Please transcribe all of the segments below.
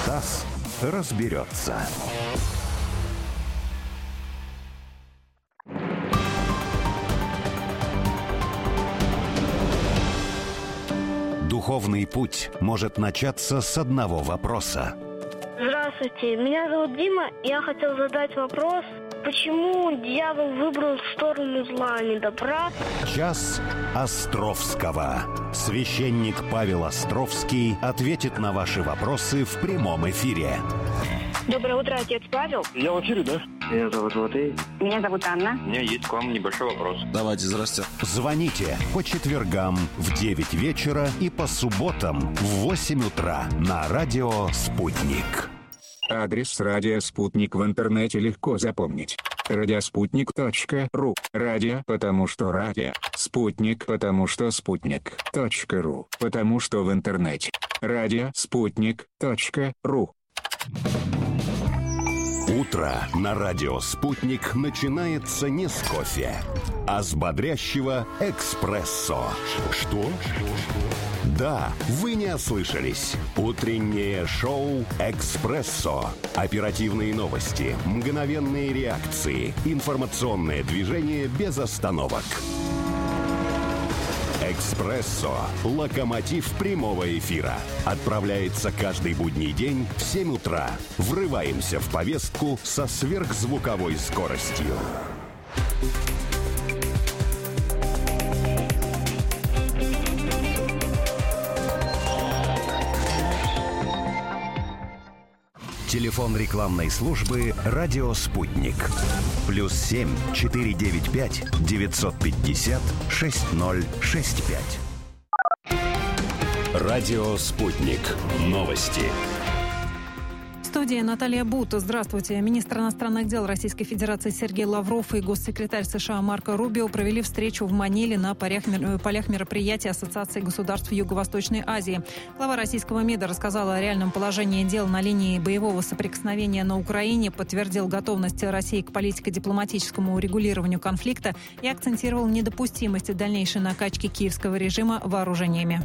Стас разберется. Духовный путь может начаться с одного вопроса. Здравствуйте, меня зовут Дима. Я хотел задать вопрос, почему дьявол выбрал сторону зла, а не добра? Час Островского. Священник Павел Островский ответит на ваши вопросы в прямом эфире. Доброе утро, отец Павел. Я в эфире, да? Меня зовут Матвей. Меня зовут Анна. У меня есть к вам небольшой вопрос. Давайте, здрасте. Звоните по четвергам в 9 вечера и по субботам в 8 утра на радио «Спутник». Адрес радио «Спутник» в интернете легко запомнить. Радиоспутник.ру. Радио, потому что радио. Спутник, потому что спутник.ру. Потому что в интернете. Радиоспутник.ру. Утро на радио «Спутник» начинается не с кофе, а с бодрящего эспрессо. Что? Да, вы не ослышались. Утреннее шоу «Экспрессо». Оперативные новости, мгновенные реакции, информационное движение без остановок. «Экспрессо» – локомотив прямого эфира. Отправляется каждый будний день в 7 утра. Врываемся в повестку со сверхзвуковой скоростью. Телефон рекламной службы «Радио Спутник». +7 495 950 6065. Радио Спутник. Новости. В студии Наталья Бута. Здравствуйте. Министр иностранных дел Российской Федерации Сергей Лавров и госсекретарь США Марко Рубио провели встречу в Маниле на полях мероприятия Ассоциации государств Юго-Восточной Азии. Глава российского МИДа рассказала о реальном положении дел на линии боевого соприкосновения на Украине, подтвердил готовность России к политико-дипломатическому урегулированию конфликта и акцентировал недопустимость дальнейшей накачки киевского режима вооружениями.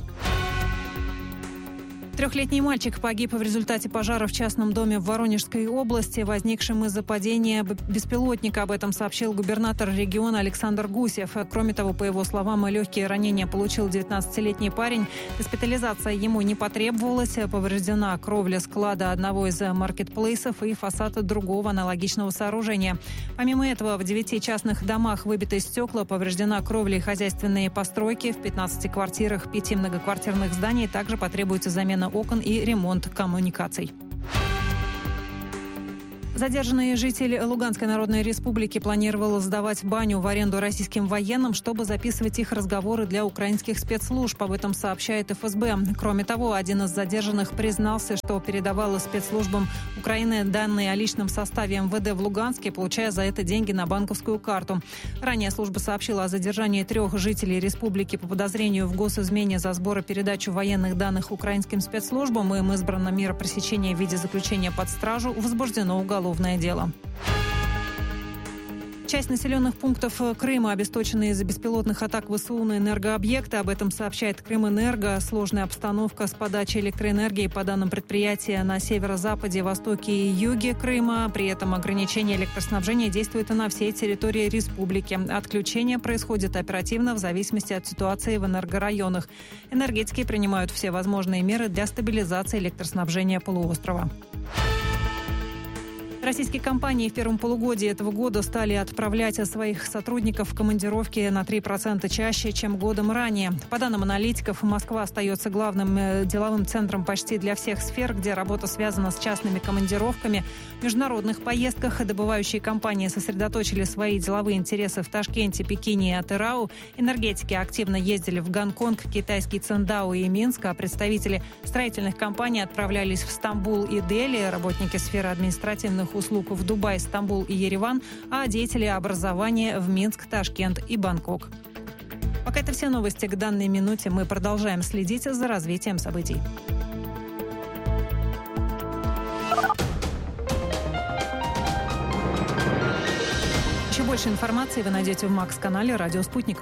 3-летний мальчик погиб в результате пожара в частном доме в Воронежской области, возникшем из-за падения беспилотника. Об этом сообщил губернатор региона Александр Гусев. Кроме того, по его словам, легкие ранения получил 19-летний парень. Госпитализация ему не потребовалась. Повреждена кровля склада одного из маркетплейсов и фасад другого аналогичного сооружения. Помимо этого, в 9 частных домах выбиты стекла, повреждена кровля и хозяйственные постройки. В 15 квартирах 5 многоквартирных зданий также потребуется замена окон и ремонт коммуникаций. Задержанный житель Луганской Народной Республики планировал сдавать баню в аренду российским военным, чтобы записывать их разговоры для украинских спецслужб. Об этом сообщает ФСБ. Кроме того, один из задержанных признался, что передавал спецслужбам Украины данные о личном составе МВД в Луганске, получая за это деньги на банковскую карту. Ранее служба сообщила о задержании 3 жителей республики по подозрению в госизмене за сбор и передачу военных данных украинским спецслужбам. Им избрана мера пресечения в виде заключения под стражу. Возбуждено уголовное дело. Часть населенных пунктов Крыма обесточены из-за беспилотных атак ВСУ на энергообъекты. Об этом сообщает Крымэнерго. Сложная обстановка с подачей электроэнергии, по данным предприятия, на северо-западе, востоке и юге Крыма. При этом ограничение электроснабжения действует и на всей территории республики. Отключение происходит оперативно в зависимости от ситуации в энергорайонах. Энергетики принимают все возможные меры для стабилизации электроснабжения полуострова. Российские компании в первом полугодии этого года стали отправлять своих сотрудников в командировки на 3% чаще, чем годом ранее. По данным аналитиков, Москва остается главным деловым центром почти для всех сфер, где работа связана с частными командировками. В международных поездках добывающие компании сосредоточили свои деловые интересы в Ташкенте, Пекине и Атырау. Энергетики активно ездили в Гонконг, китайский Циндао и Минск, а представители строительных компаний отправлялись в Стамбул и Дели, работники сферы административных услуг в Дубай, Стамбул и Ереван, а деятели образования в Минск, Ташкент и Бангкок. Пока это все новости к данной минуте. Мы продолжаем следить за развитием событий. Еще больше информации вы найдете в Макс-канале «Радио Спутник».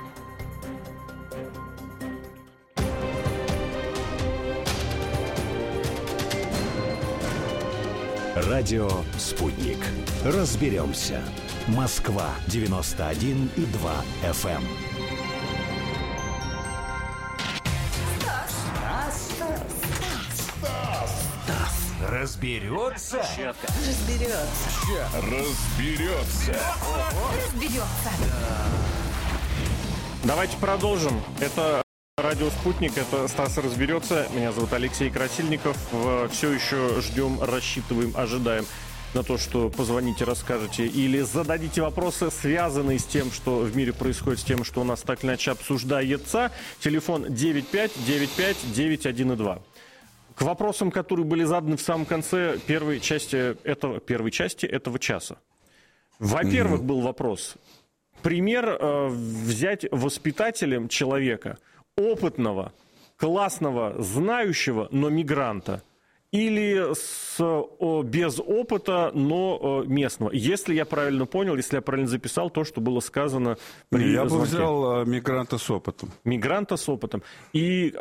Радио «Спутник». Разберемся. Москва, 91,2 FM. Разберется? Давайте продолжим. Это радио «Спутник», это Стас разберется. Меня зовут Алексей Красильников. Все еще ждем, рассчитываем, ожидаем на то, что позвоните, расскажете или зададите вопросы, связанные с тем, что в мире происходит, с тем, что у нас так или иначе обсуждается. Телефон 95-95-91,2. К вопросам, которые были заданы в самом конце первой части этого часа. Во-первых, был вопрос. Пример взять воспитателем человека, опытного, классного, знающего, но мигранта, или без опыта, но местного. Если я правильно понял, если я правильно записал то, что было сказано при Я звонке. бы взял мигранта с опытом. Мигранта с опытом. И...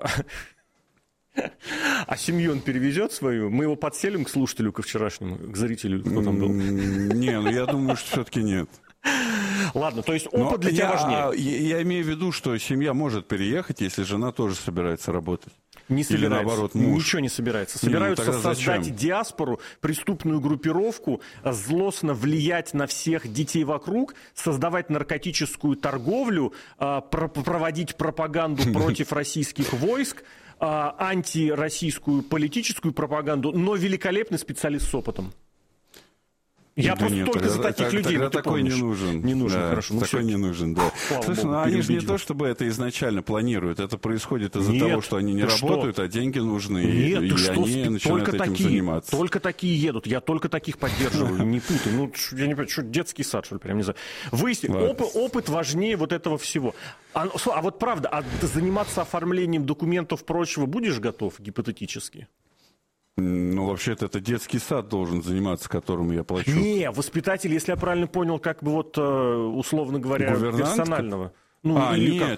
А семью он перевезет свою? Мы его подселим к слушателю, ко вчерашнему, к зрителю, кто там был? Не, я думаю, что все-таки нет. Ладно, то есть опыт для тебя важнее. Я имею в виду, что семья может переехать, если жена тоже собирается работать. Не собирается. Или наоборот, муж. Ничего не собирается. Собираются создать диаспору, преступную группировку, злостно влиять на всех детей вокруг, создавать наркотическую торговлю, проводить пропаганду против российских войск, антироссийскую политическую пропаганду, но великолепный специалист с опытом. Я просто только за таких людей. Тогда такой не нужен. Не нужен, да, хорошо. Такой не нужен, да. Слушай, они же не то, чтобы это изначально планируют. Это происходит из-за того, что они не работают, а деньги нужны. Нет, и они начинают этим заниматься. Только такие едут. Я только таких поддерживаю. Не путай. Ну, я не понимаю, что детский сад, что ли, прям не знаю. Выяснить, опыт важнее вот этого всего. А вот правда, заниматься оформлением документов прочего будешь готов гипотетически? Ну, вообще-то это детский сад должен заниматься, которому я плачу. Не, воспитатель, если я правильно понял, как бы вот, условно говоря, персонального. Ну, нет,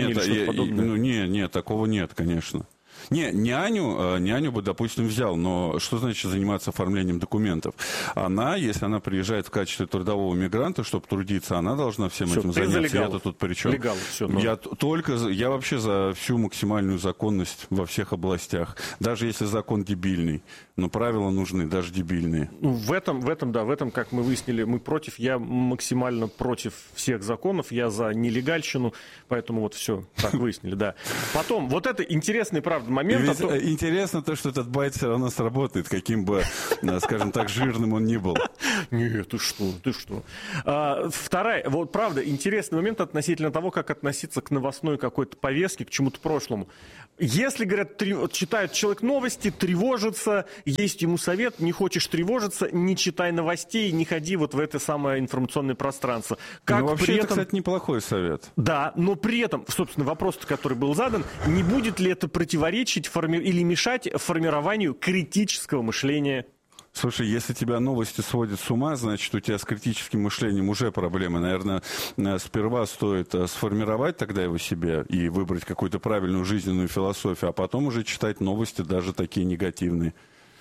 такого нет, конечно. Не, няню бы, допустим, взял, но что значит заниматься оформлением документов? Она, если она приезжает в качестве трудового мигранта, чтобы трудиться, она должна всем этим заняться. Я-то тут при чем? Я вообще за всю максимальную законность во всех областях. Даже если закон дебильный, но правила нужны, даже дебильные. В этом, как мы выяснили, мы против, я максимально против всех законов, я за нелегальщину, поэтому вот все, так выяснили, да. Потом, вот это интересный, правда, момент. Интересно то, что этот байт все равно сработает, каким бы, скажем так, жирным он ни был. Нет, ты что. Вторая, вот правда, интересный момент относительно того, как относиться к новостной какой-то повестке, к чему-то прошлому. Если, говорят, читает человек новости, тревожится, есть ему совет, не хочешь тревожиться, не читай новостей, не ходи вот в это самое информационное пространство. Ну, вообще, это, кстати, неплохой совет. Да, но при этом, собственно, вопрос, который был задан, не будет ли это противоречить или мешать формированию критического мышления? Слушай, если тебя новости сводят с ума, значит, у тебя с критическим мышлением уже проблемы. Наверное, сперва стоит сформировать тогда его себе и выбрать какую-то правильную жизненную философию, а потом уже читать новости, даже такие негативные.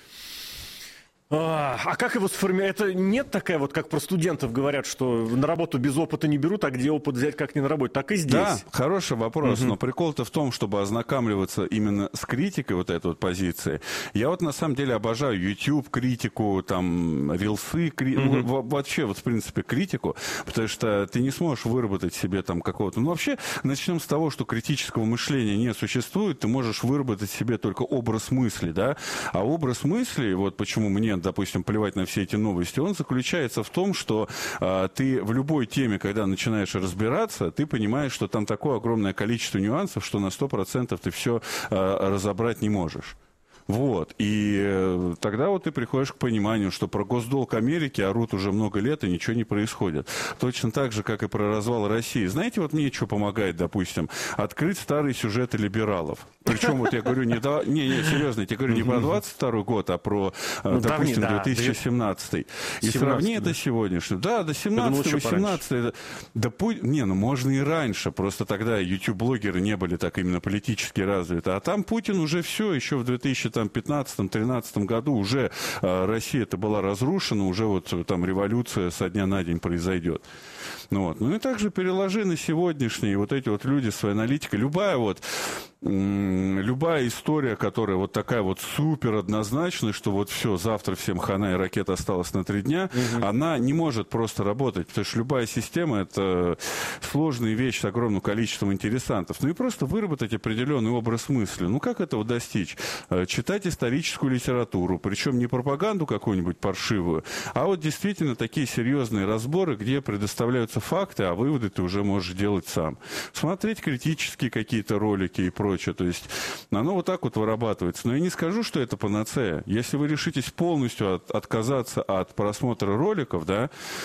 А как его сформировать? Это нет такая вот, как про студентов говорят, что на работу без опыта не берут, а где опыт взять, как не на работе? Так и здесь. Да, хороший вопрос, но прикол-то в том, чтобы ознакомливаться именно с критикой вот этой вот позиции. Я вот на самом деле обожаю YouTube, критику, там, рилсы, вообще вот в принципе критику, потому что ты не сможешь выработать себе там какого-то... Ну вообще, начнем с того, что критического мышления не существует, ты можешь выработать себе только образ мысли, да, а образ мысли, вот почему мне, допустим, плевать на все эти новости, он заключается в том, что ты в любой теме, когда начинаешь разбираться, ты понимаешь, что там такое огромное количество нюансов, что на 100% ты все разобрать не можешь. Вот. И тогда вот ты приходишь к пониманию, что про госдолг Америки орут уже много лет, и ничего не происходит. Точно так же, как и про развал России. Знаете, вот мне что помогает, допустим, открыть старые сюжеты либералов. Причем, вот я говорю, серьезно, я тебе говорю не про 22 год, а про, допустим, 2017. И сравни это с сегодняшним. Да, до 17-18. Можно и раньше. Просто тогда YouTube-блогеры не были так именно политически развиты. А там Путин уже все, еще в 2013 2015-2013 году уже Россия-то была разрушена, уже вот там революция со дня на день произойдет. Ну и также переложи на сегодняшние вот эти вот люди, своя аналитика, любая история, которая вот такая вот супер однозначная, что вот все, завтра всем хана и ракета осталась на 3 дня, она не может просто работать, потому что любая система — это сложная вещь с огромным количеством интересантов. Ну и просто выработать определенный образ мысли. Ну как этого достичь? Читать историческую литературу, причем не пропаганду какую-нибудь паршивую, а вот действительно такие серьезные разборы, где предоставляются факты, а выводы ты уже можешь делать сам. Смотреть критические какие-то ролики и прочее. То есть оно вот так вот вырабатывается. Но я не скажу, что это панацея. Если вы решитесь полностью отказаться от просмотра роликов, да,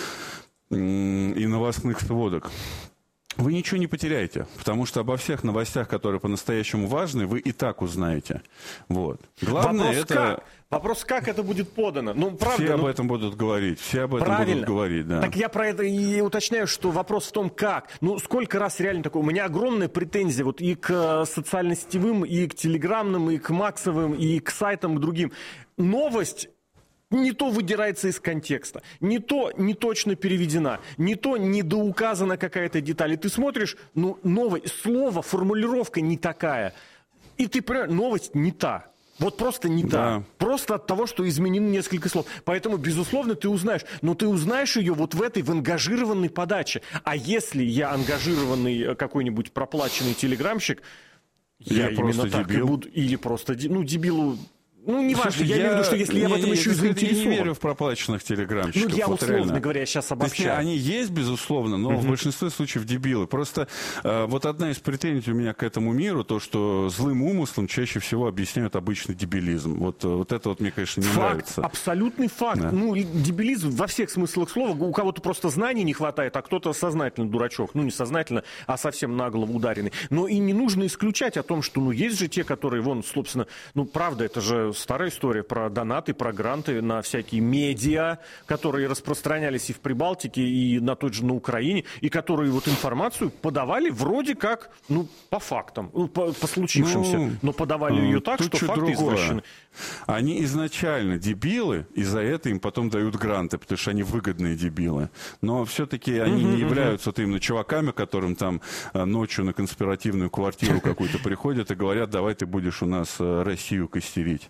и новостных сводок, вы ничего не потеряете, потому что обо всех новостях, которые по-настоящему важны, вы и так узнаете. Вот. Главное Вопрос, как это будет подано. Ну, правда, все об этом будут говорить, все об этом будут говорить, да. Так я про это и уточняю, что вопрос в том, как. Ну, сколько раз реально такое. У меня огромная претензия вот и к социально-сетевым, и к телеграмным, и к Максовым, и к сайтам, и другим. Новость не то выдирается из контекста, не то не точно переведена, не то недоуказана какая-то деталь. И ты смотришь, новость, слово, формулировка не такая. И ты понимаешь, новость не та. Вот просто не та. Просто от того, что изменены несколько слов. Поэтому, безусловно, ты узнаешь. Но ты узнаешь ее вот в ангажированной подаче. А если я ангажированный какой-нибудь проплаченный телеграмщик, я именно так и буду. Или просто, дебилу... Ну, не важно, я имею в виду, что если я в этом еще и заинтересован. Я не верю в проплаченных телеграмщиков. Ну, я условно говоря, сейчас обобщаю. Они есть, безусловно, но в большинстве случаев дебилы. Просто вот одна из претензий у меня к этому миру, то, что злым умыслом чаще всего объясняют обычный дебилизм. Вот это вот мне, конечно, не нравится. Абсолютный факт. Да. Ну, дебилизм во всех смыслах слова. У кого-то просто знаний не хватает, а кто-то сознательно дурачок. Ну, не сознательно, а совсем на голову ударенный. Но и не нужно исключать о том, что, есть же те, которые, собственно, правда, это же старая история про донаты, про гранты на всякие медиа, которые распространялись и в Прибалтике, и на Украине, и которые вот информацию подавали вроде как, по фактам, по случившимся, но подавали ее так, что факты извращены. Они изначально дебилы, и за это им потом дают гранты, потому что они выгодные дебилы. Но все-таки они не являются именно чуваками, которым там ночью на конспиративную квартиру какую-то приходят и говорят: давай ты будешь у нас Россию костерить.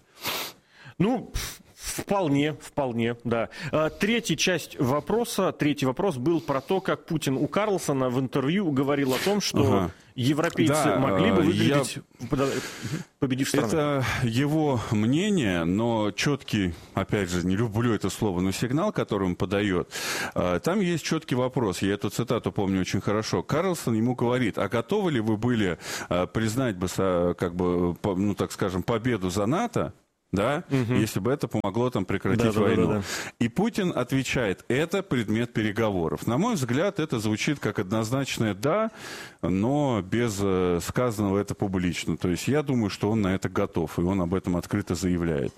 Вполне, да. Третий вопрос был про то, как Путин у Карлсона в интервью говорил о том, что европейцы могли бы выглядеть, победив страну. Это его мнение, но четкий, опять же, не люблю это слово, но сигнал, который он подает, там есть четкий вопрос. Я эту цитату помню очень хорошо. Карлсон ему говорит: а готовы ли вы были признать бы, так скажем, победу за НАТО, да, если бы это помогло там прекратить войну. Да. И Путин отвечает: это предмет переговоров. На мой взгляд, это звучит как однозначное «да», но без сказанного это публично. То есть я думаю, что он на это готов, и он об этом открыто заявляет.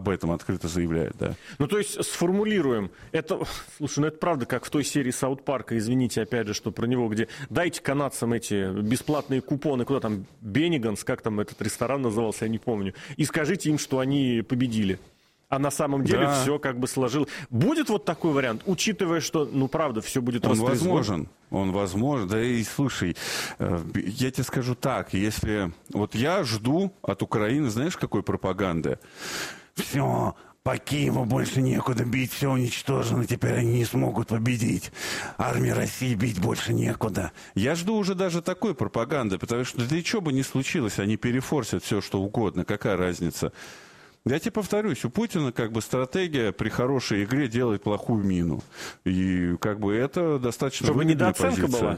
Да. То есть сформулируем. Слушай, это правда, как в той серии Саут Парка, извините, опять же, что про него, где дайте канадцам эти бесплатные купоны, куда там, Бенниганс, как там этот ресторан назывался, я не помню, и скажите им, что они победили. А на самом деле все как бы сложилось. Будет вот такой вариант, учитывая, что, правда, все будет воспроизводено? Он возможен. Да и слушай, я тебе скажу так, если... Вот я жду от Украины, знаешь, какой пропаганды? Все, по Киеву больше некуда бить, все уничтожено, теперь они не смогут победить. Армии России бить больше некуда. Я жду уже даже такой пропаганды, потому что да и что бы ни случилось, они перефорсят все, что угодно, какая разница? Я тебе повторюсь, у Путина стратегия при хорошей игре делать плохую мину. И это достаточно чтобы недооценка была?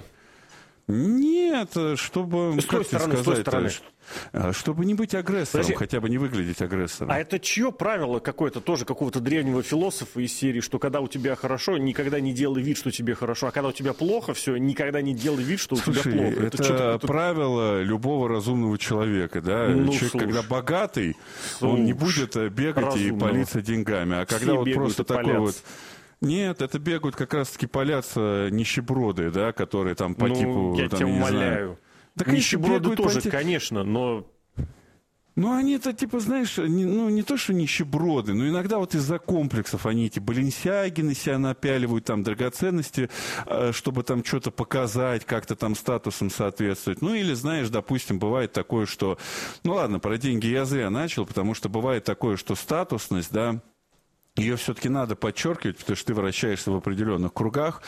Нет, чтобы... С той стороны. Чтобы не быть агрессором, хотя бы не выглядеть агрессором. А это чье правило какое-то, тоже какого-то древнего философа из серии, что когда у тебя хорошо, никогда не делай вид, что тебе хорошо, а когда у тебя плохо, все, никогда не делай вид, что у тебя плохо. Это правило любого разумного человека, да? Человек, когда богатый, он не будет бегать и палиться деньгами, а когда вот просто такой вот... Нет, это бегают как раз-таки палятся нищеброды, да, которые там по типу... Я тебя умоляю. Так нищеброды тоже, конечно, но... Ну, они-то, типа, знаешь, не то, что нищеброды, но иногда вот из-за комплексов они эти баленсиаги на себя напяливают, там, драгоценности, чтобы там что-то показать, как-то там статусом соответствовать. Ну, или, знаешь, допустим, бывает такое, что... Ну, ладно, про деньги я зря начал, потому что бывает такое, что статусность, да, ее все-таки надо подчеркивать, потому что ты вращаешься в определенных кругах,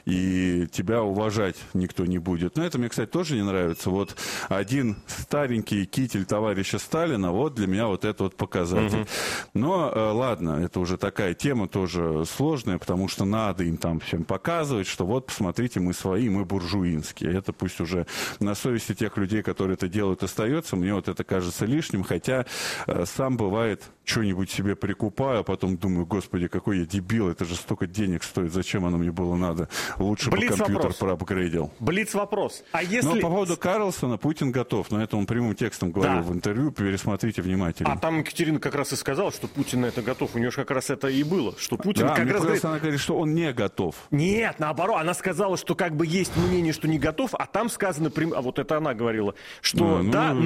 и тебя уважать никто не будет. Но это мне, кстати, тоже не нравится. Вот один старенький китель товарища Сталина, вот для меня вот это вот показатель. Но ладно, это уже такая тема тоже сложная, потому что надо им там всем показывать, что вот, посмотрите, мы свои, мы буржуинские. Это пусть уже на совести тех людей, которые это делают, остается. Мне вот это кажется лишним, хотя сам бывает что-нибудь себе прикупаю, а потом думаю, господи, какой я дебил, это же столько денег стоит, зачем оно мне было надо? Лучше бы компьютер проапгрейдил. Блиц-вопрос. А если... Но по поводу Карлсона Путин готов, но это он прямым текстом говорил в интервью, пересмотрите внимательно. А там Екатерина как раз и сказала, что Путин на это готов, у нее же как раз это и было, что Путин как раз говорит... она говорит, что он не готов. Нет, наоборот, она сказала, что как бы есть мнение, что не готов, а там сказано, а вот это она говорила, что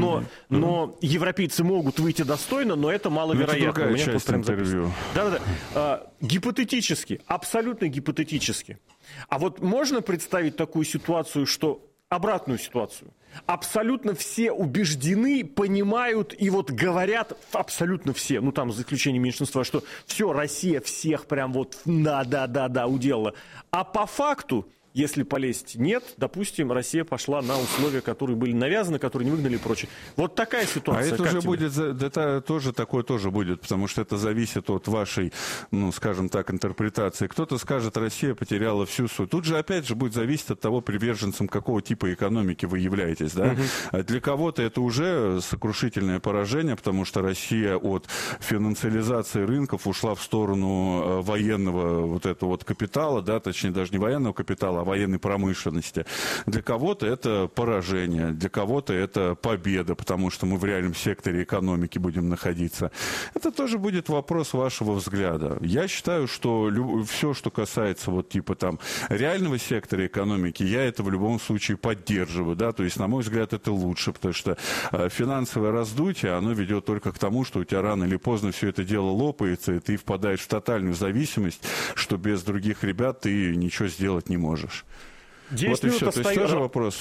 но европейцы могут выйти достойно, но это маловероятно. Это другая часть интервью. Да-да-да. Гипотетически, абсолютно гипотетически. А вот можно представить такую ситуацию, что обратную ситуацию? Абсолютно все убеждены, понимают и вот говорят абсолютно все, ну там за исключением меньшинства, что все, Россия всех прям вот да, уделала. А по факту, если полезть нет, допустим, Россия пошла на условия, которые были навязаны, которые не выгнали и прочее. Вот такая ситуация. А это уже будет, это тоже такое тоже будет, потому что это зависит от вашей, ну, скажем так, интерпретации. Кто-то скажет, Россия потеряла всю свою. Тут же, опять же, будет зависеть от того, приверженцем какого типа экономики вы являетесь, да? Для кого-то это уже сокрушительное поражение, потому что Россия от финансализации рынков ушла в сторону военного вот этого вот капитала, да, точнее, даже не военного капитала, военной промышленности. Для кого-то это поражение, для кого-то это победа, потому что мы в реальном секторе экономики будем находиться. Это тоже будет вопрос вашего взгляда. Я считаю, что все, что касается вот типа там реального сектора экономики, я это в любом случае поддерживаю, да, то есть, на мой взгляд, это лучше, потому что финансовое раздутие, оно ведет только к тому, что у тебя рано или поздно все это дело лопается, и ты впадаешь в тотальную зависимость, что без других ребят ты ничего сделать не можешь. Вот и все. То есть тоже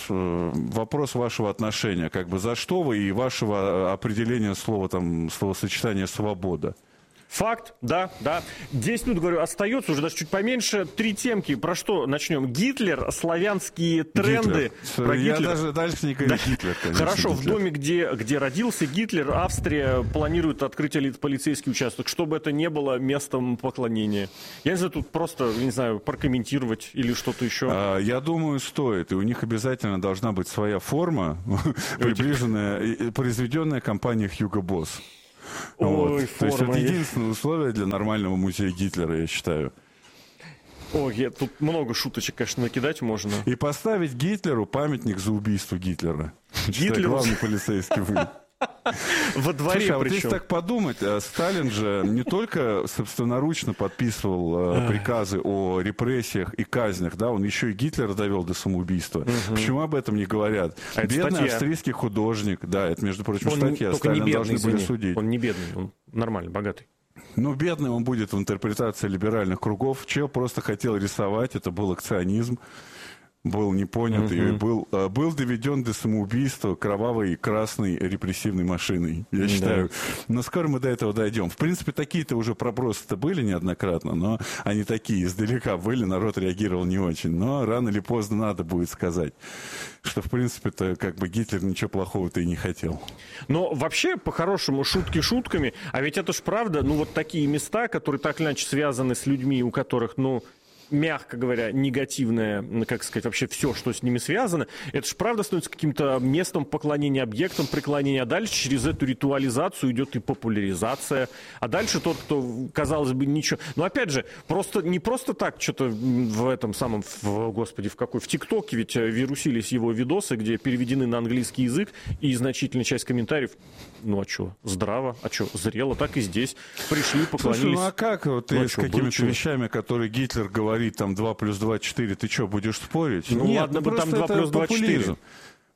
вопрос вашего отношения, как бы за что вы и вашего определения слова, там, словосочетания «свобода». Факт, да. 10 минут, говорю, остается, уже даже чуть поменьше. 3 темки. Про что начнем? Гитлер, славянские тренды. Про я Гитлер. Даже дальше не говорю Гитлер, конечно. Хорошо, Гитлер. В доме, где родился Гитлер, Австрия планирует открыть полицейский участок, чтобы это не было местом поклонения. Я не знаю, тут просто, не знаю, прокомментировать или что-то еще. Я думаю, стоит. И у них обязательно должна быть своя форма, приближенная, произведенная компанией Hugo Boss. Ой, вот. То есть это единственное условие для нормального музея Гитлера, я считаю. Ой, тут много шуточек, конечно, накидать можно. И поставить Гитлеру памятник за убийство Гитлера. Гитлеру? Главный полицейский вы. Во дворе. Слушай, а вот причем. если так подумать, Сталин же не только собственноручно подписывал приказы о репрессиях и казнях, да, он еще и Гитлера довел до самоубийства. Почему об этом не говорят? А бедный статья. Австрийский художник, да, это, между прочим, Он статья, Сталина должны были судить. Он не бедный, он нормальный, богатый. Ну, бедный он будет в интерпретации либеральных кругов. Чел просто хотел рисовать, это был акционизм. Был не понят и был доведен до самоубийства кровавой красной репрессивной машиной, я считаю. Но скоро мы до этого дойдем. В принципе, такие-то уже пробросы-то были неоднократно, но они такие издалека были, народ реагировал не очень. Но рано или поздно надо будет сказать, что, в принципе-то, как бы Гитлер ничего плохого-то и не хотел. Но вообще, по-хорошему, шутки шутками, а ведь это ж правда, ну вот такие места, которые так или иначе связаны с людьми, у которых, ну, мягко говоря, негативное, как сказать, вообще все, что с ними связано, это же правда становится каким-то местом поклонения, объектом преклонения. А дальше через эту ритуализацию идет и популяризация. А дальше тот, кто, казалось бы, ничего... Но опять же, не просто так что-то в этом самом, в ТикТоке ведь вирусились его видосы, где переведены на английский язык, и значительная часть комментариев, ну а что, здраво, а что, зрело, так и здесь. Пришли, поклонились. Слушай, ну а как вот ты с какими-то вещами, которые Гитлер говорит, там 2 + 2 = 4, ты что, будешь спорить? Ну нет, ладно бы там 2 + 2 = 4.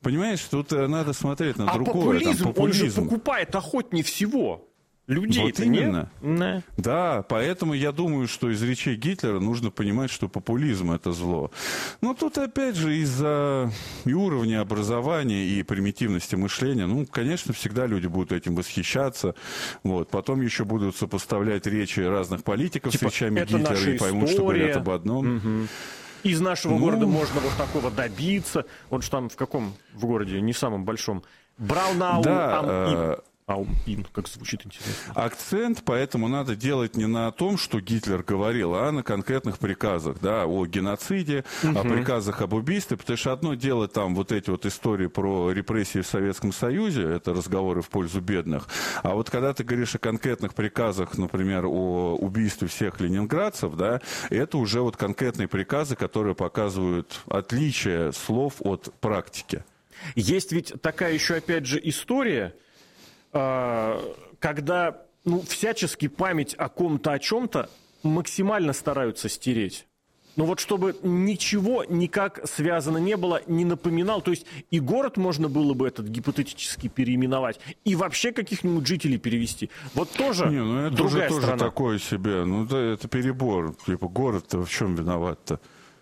Понимаешь, тут надо смотреть на другое. Популизм, он же покупает охотнее всего. Людей вот именно. Нет? Да, поэтому я думаю, что из речей Гитлера нужно понимать, что популизм — это зло. Но тут, опять же, из-за и уровня образования, и примитивности мышления, ну, конечно, всегда люди будут этим восхищаться. Вот. Потом еще будут сопоставлять речи разных политиков с речами Гитлера и поймут, что говорят об одном. Угу. Из нашего города можно вот такого добиться. Он же там в городе, не самом большом. Браунау, да, Аум-Ин, как звучит интересно. Акцент поэтому надо делать не на том, что Гитлер говорил, а на конкретных приказах, да, о геноциде, о приказах об убийстве, потому что одно дело там вот эти вот истории про репрессии в Советском Союзе, это разговоры в пользу бедных, а вот когда ты говоришь о конкретных приказах, например, о убийстве всех ленинградцев, да, это уже вот конкретные приказы, которые показывают отличие слов от практики. Есть ведь такая еще, опять же, история, когда всячески память о ком-то, о чем-то максимально стараются стереть. Но вот чтобы ничего никак связано не было, не напоминал. То есть и город можно было бы этот гипотетически переименовать, и вообще каких-нибудь жителей перевести. Вот тоже это другая уже страна. Тоже такое себе. Ну да, это перебор. Типа город-то в чем виноват-то?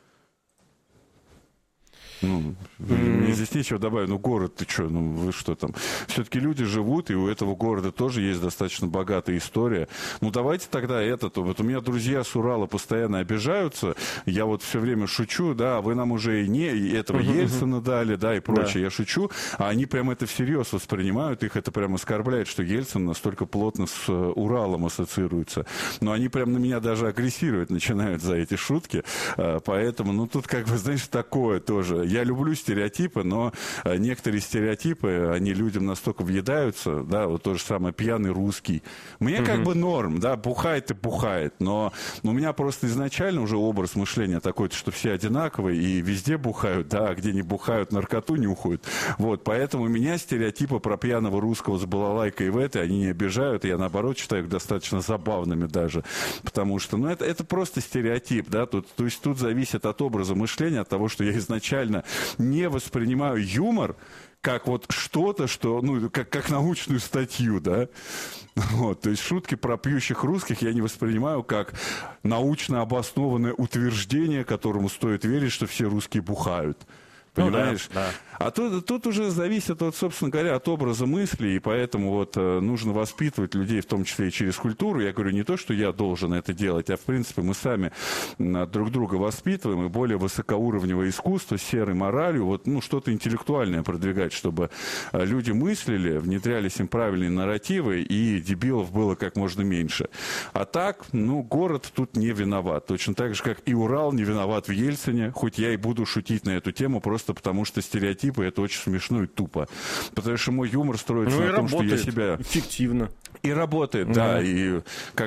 Мне здесь нечего добавить. Город, ты что, вы что там? Все-таки люди живут, и у этого города тоже есть достаточно богатая история. Давайте тогда вот у меня друзья с Урала постоянно обижаются, я вот все время шучу, да, вы нам уже и этого Ельцина дали, да, и прочее, я шучу, а они прям это всерьез воспринимают, их это прям оскорбляет, что Ельцин настолько плотно с Уралом ассоциируется. Но они прям на меня даже агрессировать начинают за эти шутки, поэтому, тут знаешь, такое тоже. Я люблю стереотипы, но некоторые стереотипы, они людям настолько въедаются, да, вот то же самое пьяный русский. Мне норм, да, бухает и бухает, но у меня просто изначально уже образ мышления такой, что все одинаковые и везде бухают, да, а где не бухают, наркоту нюхают. Вот, поэтому меня стереотипы про пьяного русского с балалайкой в этой, они не обижают, я наоборот считаю их достаточно забавными даже, потому что, это просто стереотип, да, то есть тут зависит от образа мышления, от того, что я изначально не воспринимаю юмор как вот что-то, что, как научную статью, да. Вот, то есть шутки про пьющих русских я не воспринимаю как научно обоснованное утверждение, которому стоит верить, что все русские бухают. Понимаешь? Да. А тут уже зависит, собственно говоря, от образа мысли, и поэтому нужно воспитывать людей, в том числе и через культуру. Я говорю не то, что я должен это делать, а в принципе мы сами друг друга воспитываем, и более высокоуровневое искусство с серой моралью, что-то интеллектуальное продвигать, чтобы люди мыслили, внедрялись им правильные нарративы, и дебилов было как можно меньше. А так, город тут не виноват. Точно так же, как и Урал не виноват в Ельцине, хоть я и буду шутить на эту тему, просто потому что стереотипы — это очень смешно и тупо. Потому что мой юмор строится на том, что я себя... эффективно. И работает, да, и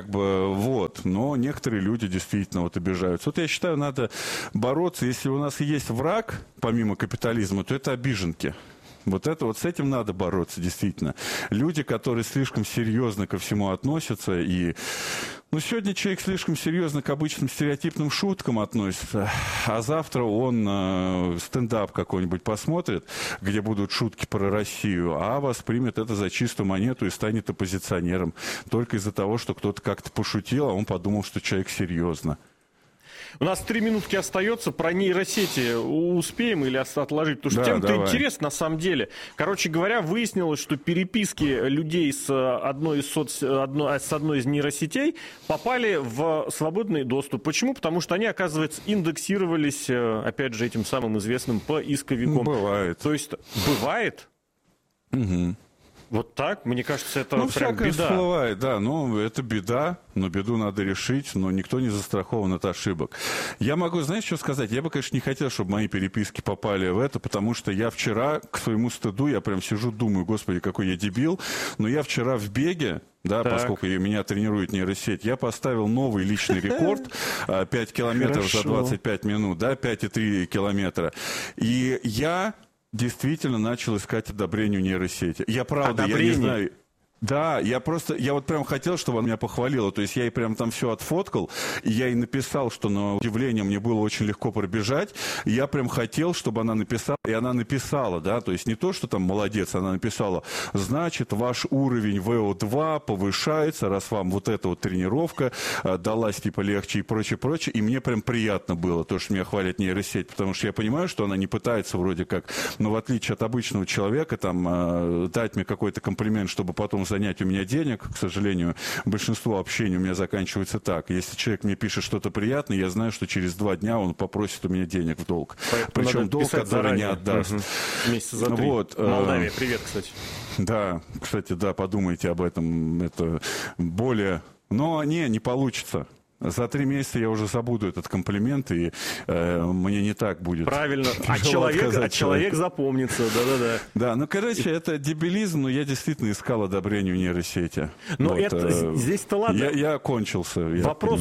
Но некоторые люди действительно обижаются. Я считаю, надо бороться. Если у нас и есть враг, помимо капитализма, то это обиженки. С этим надо бороться, действительно. Люди, которые слишком серьезно ко всему относятся, и... сегодня человек слишком серьезно к обычным стереотипным шуткам относится, а завтра он стендап какой-нибудь посмотрит, где будут шутки про Россию, а воспримет это за чистую монету и станет оппозиционером. Только из-за того, что кто-то как-то пошутил, а он подумал, что человек серьезно. У нас 3 минутки остается. Про нейросети успеем или отложить? Потому что тема-то интересна на самом деле. Короче говоря, выяснилось, что переписки людей с одной из нейросетей попали в свободный доступ. Почему? Потому что они, оказывается, индексировались, опять же, этим самым известным поисковиком. Бывает. То есть, бывает? Угу. Вот так? Мне кажется, это прям всякое беда. всплывает, да, это беда, но беду надо решить, но никто не застрахован от ошибок. Я могу, знаешь, что сказать? Я бы, конечно, не хотел, чтобы мои переписки попали в это, потому что я вчера, к своему стыду, я прям сижу, думаю, господи, какой я дебил, но я вчера в беге, да, поскольку меня тренирует нейросеть, я поставил новый личный рекорд, 5 километров за 25 минут, да, 5,3 километра, и я... действительно начал искать одобрение нейросети. Я правда, я не знаю... Да, я вот прям хотел, чтобы она меня похвалила. То есть я ей прям там все отфоткал, и я ей написал, что на удивление мне было очень легко пробежать. И я прям хотел, чтобы она написала, и она написала, да, то есть не то, что там молодец, она написала, значит, ваш уровень ВО2 повышается, раз вам вот эта вот тренировка далась типа легче и прочее, прочее. И мне прям приятно было то, что меня хвалит нейросеть, потому что я понимаю, что она не пытается вроде как, но в отличие от обычного человека, там, дать мне какой-то комплимент, чтобы потом занять у меня денег. К сожалению, большинство общения у меня заканчивается так. Если человек мне пишет что-то приятное, я знаю, что через 2 дня он попросит у меня денег в долг. Причем долг, который не отдаст. Месяца за 3. Вот. Молдавия, привет, кстати. Да, кстати, да, подумайте об этом. Это более... Но не получится. За 3 месяца я уже забуду этот комплимент, и мне не так будет. Правильно. А человек запомнится, да-да-да. Да, ну, короче, это дебилизм, но я действительно искал одобрение в нейросети. Но вот, это здесь-то ладно. Я кончился. Вопрос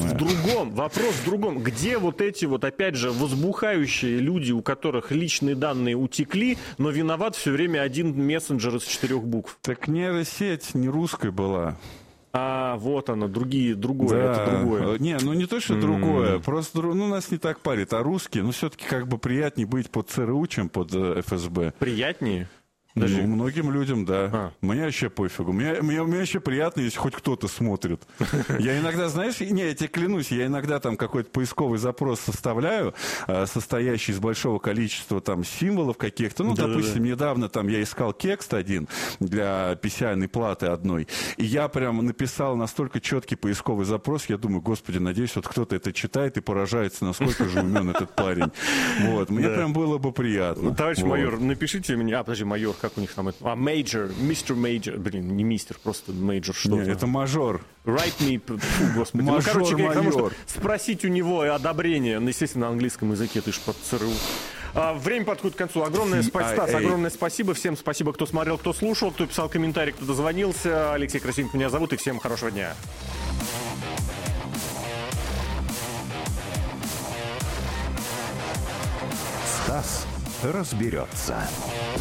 в другом. Где вот эти вот, опять же, возбухающие люди, у которых личные данные утекли, но виноват все время один мессенджер из 4 букв? Так нейросеть не русская была. А, вот оно, другое, да. это другое. Не то, что другое, просто нас не так парит, а русские, все-таки как бы приятнее быть под ЦРУ, чем под ФСБ. Приятнее? Ну, многим людям, да. Мне вообще пофигу. Мне вообще приятно, если хоть кто-то смотрит. Я иногда, знаешь, я тебе клянусь, я иногда там какой-то поисковый запрос составляю, состоящий из большого количества там символов каких-то. Ну, допустим, недавно там я искал текст один для PCI-ной платы одной, и я прям написал настолько четкий поисковый запрос, я думаю, господи, надеюсь, вот кто-то это читает и поражается, насколько же умен этот парень. Вот, мне прям было бы приятно. Товарищ майор, напишите мне, подожди, майор, как у них там это? Major, Mr. Major. Блин, не мистер, просто Major что-то. Нет, это мажор. Write me, господи. Мажор, короче, майор. Потому что спросить у него одобрение, естественно, на английском языке, ты ж под ЦРУ. Время подходит к концу. Огромное спасибо. Всем спасибо, кто смотрел, кто слушал, кто писал комментарий, кто дозвонился. Алексей Красильников меня зовут, и всем хорошего дня. Стас разберется.